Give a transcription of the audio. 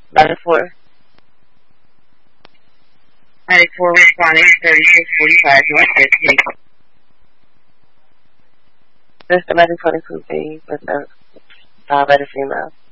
94. 94 responding 3645 North 15. This is the 1922 B with a diabetic female.